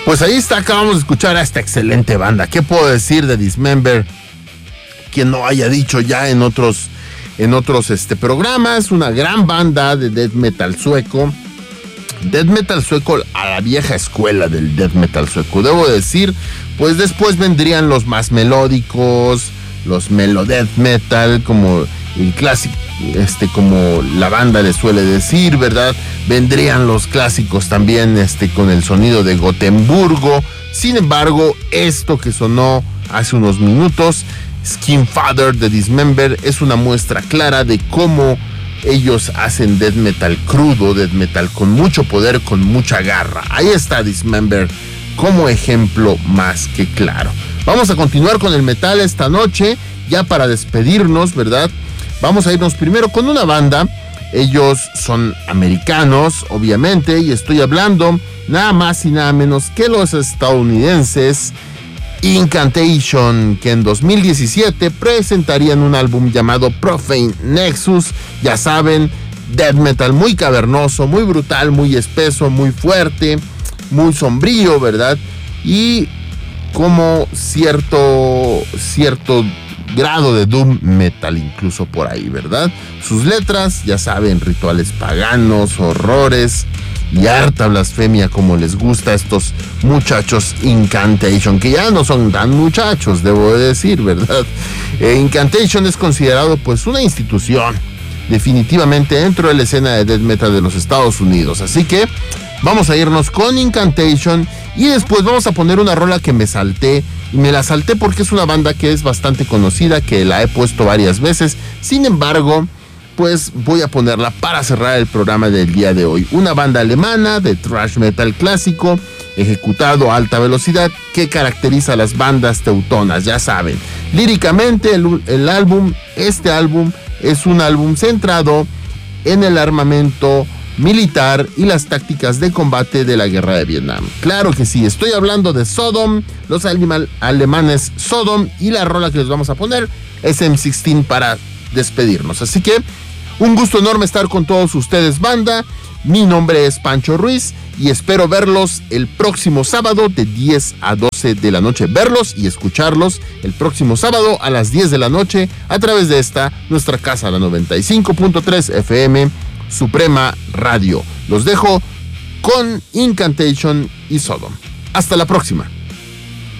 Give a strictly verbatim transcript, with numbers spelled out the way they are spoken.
Pues ahí está, acabamos de escuchar a esta excelente banda. ¿Qué puedo decir de Dismember? Quien no haya dicho ya en otros, en otros este, programas, una gran banda de death metal sueco. Death metal sueco a la vieja escuela del death metal sueco. Debo decir, pues después vendrían los más melódicos, los melodeath metal, como el clásico, este, como la banda le suele decir, ¿verdad? Vendrían los clásicos también, este, con el sonido de Gotemburgo. Sin embargo, esto que sonó hace unos minutos, Skin Father de Dismember, es una muestra clara de cómo ellos hacen death metal crudo, death metal con mucho poder, con mucha garra. Ahí está Dismember como ejemplo más que claro. Vamos a continuar con el metal esta noche, ya para despedirnos, ¿verdad? Vamos a irnos primero con una banda. Ellos son americanos, obviamente, y estoy hablando nada más y nada menos que los estadounidenses Incantation, que en dos mil diecisiete presentarían un álbum llamado Profane Nexus. Ya saben, death metal muy cavernoso, muy brutal, muy espeso, muy fuerte, muy sombrío, ¿verdad? Y como cierto, cierto grado de doom metal incluso por ahí, ¿verdad? Sus letras, ya saben, rituales paganos, horrores y harta blasfemia, como les gusta a estos muchachos Incantation, que ya no son tan muchachos, debo decir, ¿verdad? Eh, Incantation es considerado pues una institución definitivamente dentro de la escena de death metal de los Estados Unidos, así que vamos a irnos con Incantation y después vamos a poner una rola que me salté, y me la salté porque es una banda que es bastante conocida, que la he puesto varias veces. Sin embargo, pues voy a ponerla para cerrar el programa del día de hoy. Una banda alemana de thrash metal clásico, ejecutado a alta velocidad, que caracteriza a las bandas teutonas, ya saben. Líricamente, el, el álbum, este álbum es un álbum centrado en el armamento militar y las tácticas de combate de la guerra de Vietnam. Claro que sí, estoy hablando de Sodom, los alema- alemanes Sodom, y la rola que les vamos a poner es eme dieciséis para despedirnos. Así que un gusto enorme estar con todos ustedes, banda. Mi nombre es Pancho Ruiz y espero verlos el próximo sábado de diez a doce de la noche. Verlos y escucharlos el próximo sábado a las diez de la noche a través de esta, nuestra casa, la noventa y cinco punto tres F M, Suprema Radio. Los dejo con Incantation y Sodom. Hasta la próxima.